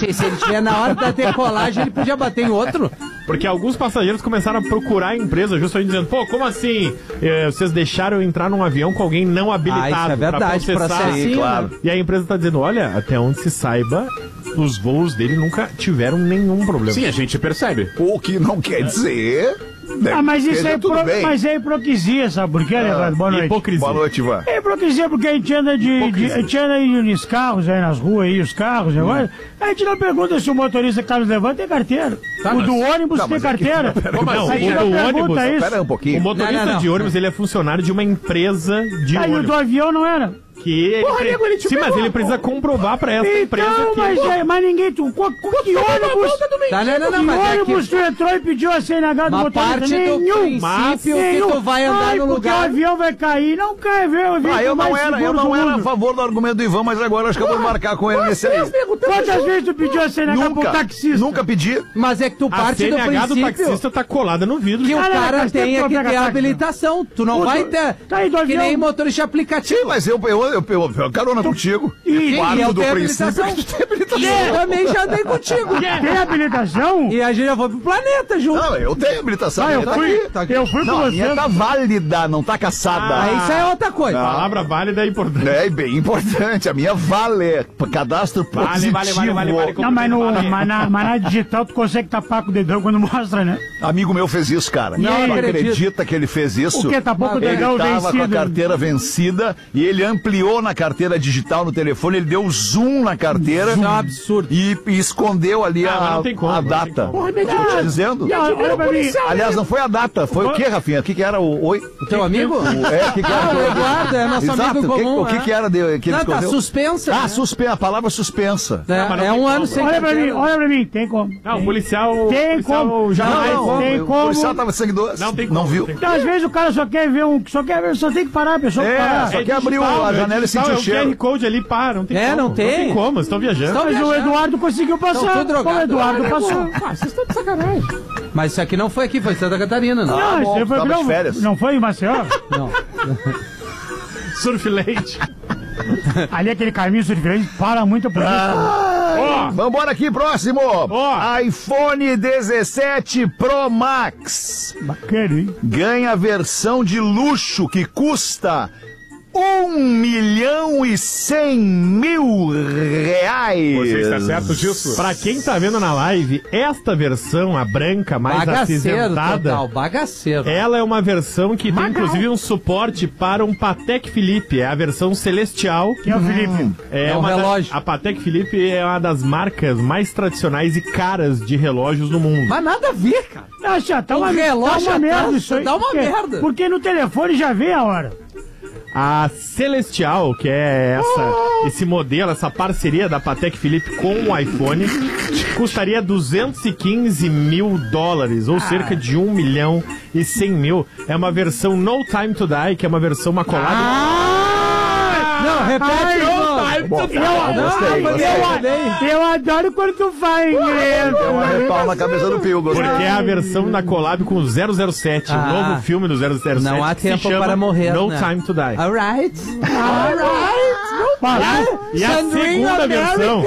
Se ele tiver na hora da decolagem, ele podia bater em outro. Porque alguns passageiros começaram a procurar a empresa justamente dizendo, pô, como assim? Vocês deixaram eu entrar num avião com alguém não habilitado. Isso é verdade, pra processar. assim, claro. E a empresa tá dizendo, olha, até onde se saiba, os voos dele nunca tiveram nenhum problema. Sim, a gente percebe. O que não quer dizer... mas isso é tudo bem. mas é hipocrisia, sabe por quê, Leandro? Boa noite. Hipocrisia. Boa noite, Ivan. É hipocrisia porque a gente anda a gente anda aí nos carros, aí nas ruas, aí os carros, agora. A gente não pergunta se o motorista que tá nos levando tem carteira. O do ônibus tem carteira. Como assim? A gente O não do pergunta ônibus, isso. Pera aí um pouquinho. O motorista Não. de ônibus, ele é funcionário de uma empresa de Aí o ônibus. do avião não era. Que ele Sim, mas ele precisa comprovar pra essa empresa Então, que... mas ninguém... Que ônibus... Tá, não, Que mas é ônibus tu entrou e pediu a CNH do uma motorista? parte do Nenhum. princípio que tu vai andar no Porque o lugar... avião vai cair. Não cai, velho. Eu não era a favor do argumento do Ivan, mas agora acho que eu vou marcar com ele nesse aí. Quantas vezes tu pediu a CNH pro taxista? Nunca pedi. Mas é que tu A parte do CNH do princípio taxista tá colada no vidro. que o Cara, cara faz tempo tenha que eu que pego ter táxi, habilitação. Tu não O vai do- ter... tá aí do Que avião. nem motorista aplicativo. Sim, mas eu carona contigo. E Parto eu do tenho princípio habilitação. que tu tem habilitação. E eu também já andei contigo. Tem habilitação? E a gente já foi pro planeta junto. Não, eu tenho habilitação. Ah, eu Tá fui, aqui, tá aqui. eu fui Não, com a minha você. tá válida, não tá caçada. Aí isso é outra coisa. Palavra válida é importante. É bem importante, a minha vale. Cadastro positivo. Vale. Não, mas na digital tu consegue tapar com o dedão quando mostra, né? Amigo meu fez isso, cara. Não, Tu não acredita que ele fez isso? O quê? Tapou com o Ele dedão tava com a vencido? carteira vencida e ele ampliou na carteira digital no telefone, ele deu zoom na carteira. Isso é um absurdo. E escondeu ali mas não tem como, a não data. tem Tô te dizendo. Olha pra mim. Aliás, não foi a data, foi o que, Rafinha? O que era o... Oi? O teu amigo? O que era? O Eduardo, é nosso Exato. amigo comum. O que era que ele Não, tá escondeu? suspensa. Ah, né? a palavra suspensa. mas não É tem um ano como. sem Olha pra mim, tem como. Não, o policial... Tem o policial como. jamais... Tem O como. policial tava sanguidoso. Não tem Não como, viu. não tem Então, às vezes o cara só quer ver só tem que parar, a pessoa tem que parar. Só que abriu a janela e sentiu o É o cheiro. QR Code ali, para, não tem como. não tem. Não tem como, vocês estão viajando. Estão Mas o viajando. Eduardo conseguiu passar. Estão tudo drogado. O Eduardo passou. Vocês estão de sacanagem. Mas isso aqui não foi aqui, foi em Santa Catarina, não. Ah, Não, bom, isso aí foi tava de férias. não foi em Maceió? Não. Surf leite. Ali aquele caminho surfante para muito a polícia. Vambora aqui, próximo. Ó. iPhone 17 Pro Max. Bacana, hein? Ganha versão de luxo que custa R$1.100.000. Você está certo disso? Pra quem tá vendo na live, esta versão, a branca, mais Bagaceiro acinzentada, total, bagaceiro. ela é uma versão que tem inclusive um suporte para um Patek Philippe. É a versão celestial. Quem é o Felipe? É um uma relógio. A Patek Philippe é uma das marcas mais tradicionais e caras de relógios no mundo. Mas nada a ver, cara. Acha, tá O uma relógio tá uma atrás, merda isso aí. dá uma Porque- merda. Porque no telefone já vê a hora. A Celestial, que é esse modelo, essa parceria da Patek Philippe com o iPhone, custaria $215 mil, ou cerca de $1.100.000. É uma versão No Time to Die, que é uma versão macolada. Não, repete, irmão. Eu adoro quando tu faz inglês. Deu uma repau na cabeça do Pio, gostei. Porque é a versão na collab com o 007, o novo filme do 007. Não há que se tempo chama para morrer, No né? Time to Die. Alright. E a segunda versão,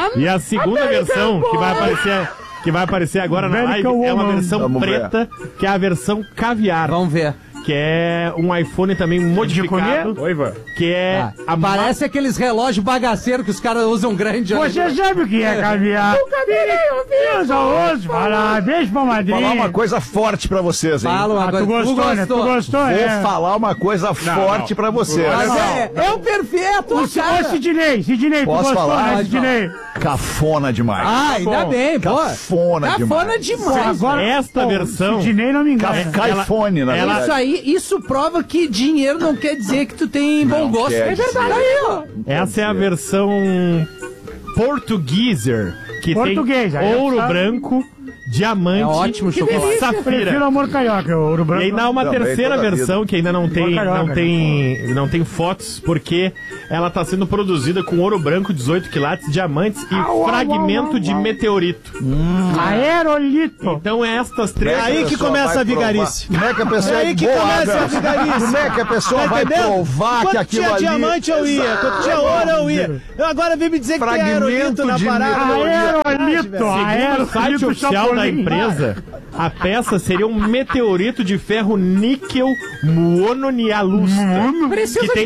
que vai aparecer agora na live, American é uma Woman. versão Vamos ver. preta, que é a versão caviar, Vamos ver. que é um iPhone também modificado, Oi, Ivan. que é a Parece aqueles relógios bagaceiros que os caras usam grande. Você sabe o que é caviar? Nunca virei, eu só ouço falar. Beijo pra madrinha. Vou falar uma coisa forte pra vocês, hein? Fala uma coisa. Tu gostou, né? Tu gostou, Vou né? falar uma coisa forte pra vocês. Mas é o perfeito, Ô, cara. Sidney, tu Posso gostou, falar? né, Sidney? Cafona demais. Ah, ainda bem, pô. Cafona Cafona demais. demais. Esta versão- Sidney não me engana. Caifone, na ela- verdade. Isso prova que dinheiro não quer dizer que tu tem bom gosto. quer É verdade. dizer. Aí, ó. Essa é a versão portugueser, que Português, tem aí eu ouro sabe. branco, diamante É ótimo e chocolate. Prefiro safira. amor carioca, o ouro branco. E ainda há uma Também, terceira toda a versão vida. que ainda não tem, Carioca, não tem fotos, porque ela está sendo produzida com ouro branco, 18 quilates, diamantes e fragmento de meteorito. Aerolito. Então estas três... Aí que começa a vigarice. Como é que a pessoa Aí que começa a vigarice. Como é que a pessoa Tá vai entendendo? provar que Quando aquilo tinha ali... diamante eu ia, quando tinha ouro eu ia. Eu agora vim me dizer que tem aerolito Fragmento na de parada. meteorito. Frito, Segundo o site oficial da empresa, a peça seria um meteorito de ferro níquel muononialusta, que tem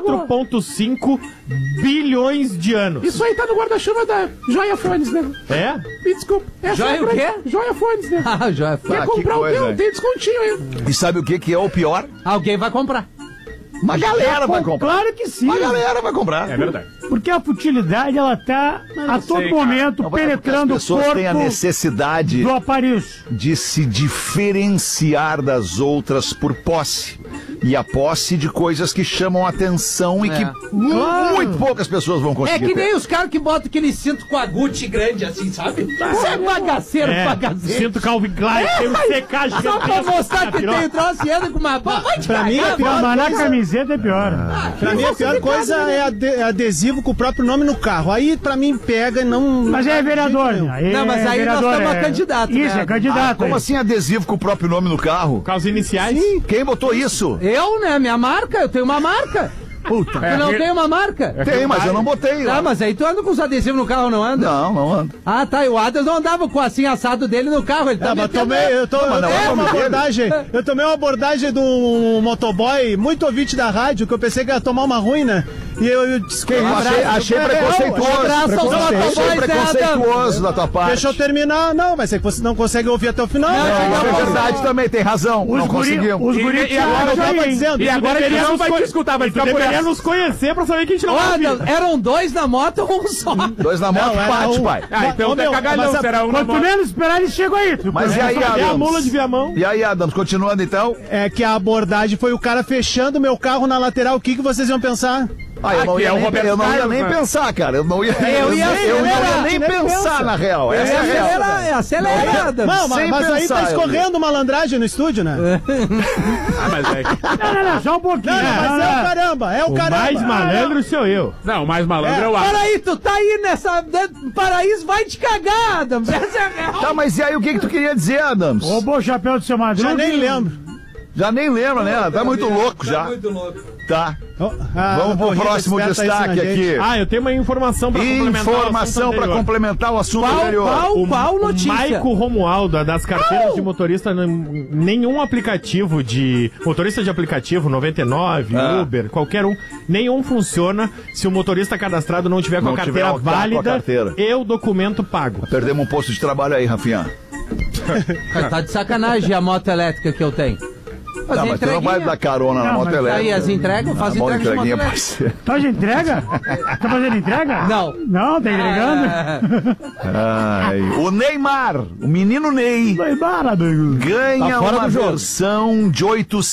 4,5 bilhões de anos. Isso aí tá no guarda-chuva da Joia Fones, né? É? Me desculpa. Joia o quê? Joia Fones, né? Ah, já Quer que comprar o coisa, teu? hein? Tem descontinho aí. E sabe o que é o pior? Alguém vai comprar. Uma galera vai comprar. Claro que sim. Uma galera vai comprar. É verdade. Porque a futilidade, ela tá a todo momento penetrando o As pessoas têm a corpo necessidade do aparelho. de se diferenciar das outras por posse. E a posse de coisas que chamam atenção e que muito poucas pessoas vão É conseguir que ter. nem os caras que botam aquele cinto com a Gucci grande assim, sabe? Isso é bagaceiro, bagaceiro. Sinto Calvin Klein, tem um secagem Só pra gigantesco. mostrar que tem o troço e anda com uma... Vai te Pra mim, a cagar, pior Mas na coisa- camiseta é pior. Pra mim, a pior coisa é adesivo com o próprio nome no carro. Aí, pra mim, pega e não... Mas é vereador, né? Não, mas aí nós vereador, estamos a candidato, Isso, né? é candidato. Como aí. assim adesivo com o próprio nome no carro? Com as iniciais? Quem botou isso? Eu, né? Minha marca, eu tenho uma marca. Puta. Tu não tem uma marca? Tem, mas eu não botei. Tá, mas aí tu anda com os adesivos no carro, não anda? Não ando. Ah, tá, e o Adams não andava com assim assado dele no carro, ele tá Mas metendo- eu tomei uma abordagem. Eu tomei uma abordagem de um motoboy muito ouvinte da rádio, que eu pensei que ia tomar uma ruim, né? E eu disse que Achei preconceituoso. abraço aos motoboys, Achei né, preconceituoso da tua parte. Deixa eu terminar. Não, mas é que você não consegue ouvir até o final. É verdade também, tem razão. Não conseguimos. Os guris E agora eu tava dizendo. E agora ele deveria não nos vai co- te escutar, vai Tu ficar por deveria essa. nos conhecer pra saber que a gente não Ô, vai ouvir. Adams, eram dois na moto ou um só? Dois na moto, Não, era bate, um. pai. Ah, então Ô, tá meu, cagalhão, mas será um na Quanto moto. menos esperar, eles chegam aí. Mas e aí, É a mula Adams? de Viamão. E aí, Adams, continuando então? É que a abordagem foi o cara fechando meu carro na lateral. O que vocês iam pensar? Ah, eu não Aqui ia é o nem, Roberto eu não ia Carlos, nem né? pensar, cara. Eu não ia, Eu ia eu não ia acelerar, nem nem pensar, pensa. na real. Essa é a real. Acelera, Adams. Não, Sem mas aí pensar, tá eu escorrendo malandragem no estúdio, né? Ah, mas é. Não, só um pouquinho. Não, mas é o caramba, é o O caramba. mais malandro sou eu. Não, o mais malandro é o Adams. Peraí, tu tá aí nessa... Paraíso, vai te cagar, Adams. Essa é a real. Tá, mas e aí, o que tu queria dizer, Adams? Roubou o chapéu do seu Madruga. Já nem lembro. Já nem lembra, né? Tá muito louco já. Muito louco. Tá. Ah, Vamos pro corrida próximo esperta isso na destaque gente. aqui. Ah, eu tenho uma informação pra complementar Informação pra complementar o assunto anterior. Qual notícia? Maico Romualdo, das carteiras de motorista, nenhum aplicativo de... Motorista de aplicativo, 99, Uber, qualquer um, nenhum funciona se o motorista cadastrado não tiver com Não a tiver carteira com a válida carteira. e o documento pago. Perdemos um posto de trabalho aí, Rafinha. Tá de sacanagem a moto elétrica que eu tenho. Tá, mas tu não vai dar carona na Não, moto mas elétrica. Aí as entregas, eu faço Bom, entrega de moto entreguinha, elétrica. parceiro. Tá de entrega? Tá fazendo entrega? Não. Não, tá entregando? Ai, o Neymar, o menino Ney, Vai embora, amigo. ganha Tá fora uma do jogo. versão de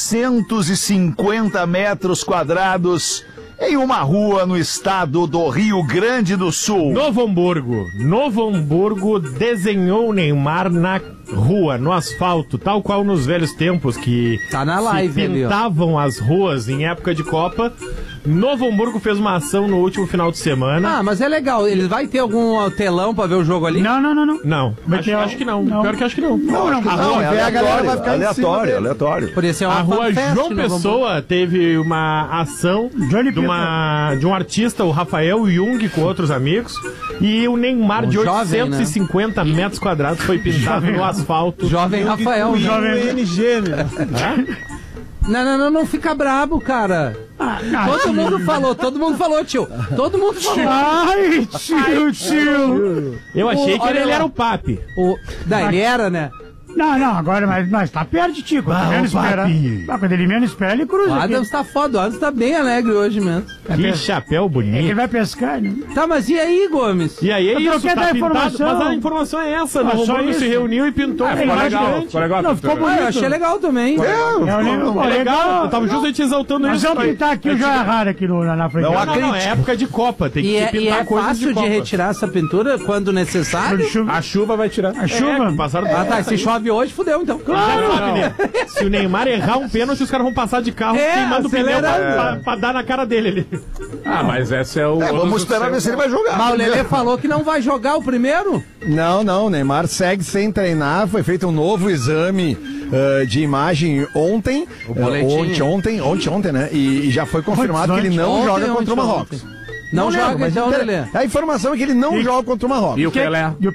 850 metros quadrados em uma rua no estado do Rio Grande do Sul. Novo Hamburgo desenhou o Neymar na rua, no asfalto, tal qual nos velhos tempos que Tá na live se ali, ó. pintavam as ruas em época de Copa. Novo Hamburgo fez uma ação no último final de semana. Ah, mas é legal. Ele vai ter algum telão pra ver o jogo ali? Não. Não, Vai ter- acho que não. não. Pior que acho que não. Não, é aleatório. Por isso é uma A rua fanfest, João né? Pessoa teve uma ação Johnny de um artista, o Rafael Jung, com outros amigos, e o Neymar de jovem, 850 metros quadrados foi pintado no asfalto. Jovem Rafael. O Jovem... ING, meu. Não fica brabo, cara. Todo mundo falou, tio. Todo mundo falou. Ai, tio. Eu achei que Olha ele lá. era o papi. Ele era, né? Não, agora, mas tá perto de ti. Quando ele menos espera. Quando ele menos espera, ele O cruza. aqui. Adams tá foda, o Adams tá bem alegre hoje mesmo. Que chapéu Ele bonito. vai pescar, né? Tá, mas e aí, Gomes? E aí é Eu isso, troquei tá da pintado. informação. Mas a informação é essa, Ah, o só Hamburgo se isso? reuniu e pintou. Ah, a ficou imagem legal, grande. ficou legal. Não, ficou Ah, bonito. eu achei legal também. É Legal, eu tava justamente exaltando Nós isso. vamos pintar aqui o Joia Rara aqui na frente. Não, é época de Copa, tem que E se é pintar coisas fácil de Copa. retirar essa pintura quando necessário? A chuva vai tirar. A chuva. Passaram Ah, tá. Se chove hoje, fudeu, então. Se o Neymar errar um pênalti, os caras vão passar de carro queimando o pneu pra dar na cara dele ali. Ah, mas esse é o. Vamos esperar ver se ele vai jogar. Mas o Lelê falou que não vai jogar o primeiro? Não, o Neymar segue sem treinar. Foi feito um novo exame de imagem ontem. Ontem, né? E já foi confirmado que ele não joga contra o Marrocos. Não joga, mas então, Lelê. a informação é que ele não joga contra o Marrocos. E o Pelé?